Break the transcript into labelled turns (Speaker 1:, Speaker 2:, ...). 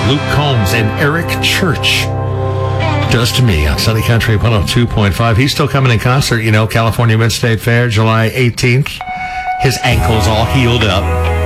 Speaker 1: Luke Combs and Eric Church. Does to Me on Sunny Country 102.5. He's still coming in concert, California Mid-State Fair, July 18th. His ankle's all healed up.